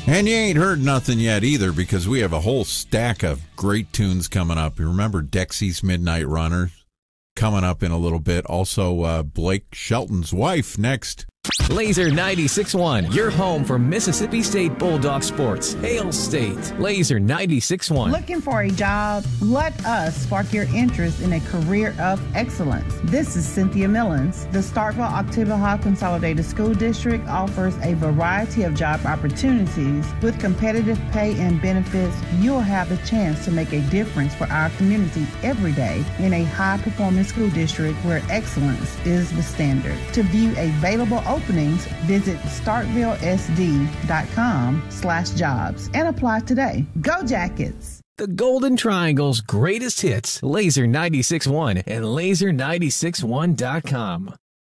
And you ain't heard nothing yet either, because we have a whole stack of great tunes coming up. You remember Dexy's Midnight Runners coming up in a little bit. Also, Blake Shelton's wife next. Laser 96.1, your home for Mississippi State Bulldog sports. Hail State. Laser 96.1. Looking for a job? Let us spark your interest in a career of excellence. This is Cynthia Millens. The Starkville-Oktibbeha Consolidated School District offers a variety of job opportunities. With competitive pay and benefits, you'll have the chance to make a difference for our community every day in a high-performing school district where excellence is the standard. To view available openings, visit starkvillesd.com/jobs and apply today. Go Jackets! The Golden Triangle's greatest hits, Laser 96.1 and Laser961.com.